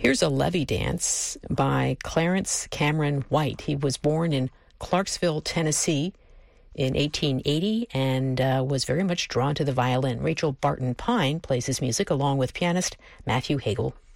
Here's a levee dance by Clarence Cameron White. He was born in Clarksville, Tennessee in 1880 and was very much drawn to the violin. Rachel Barton Pine plays his music along with pianist Matthew Hagel.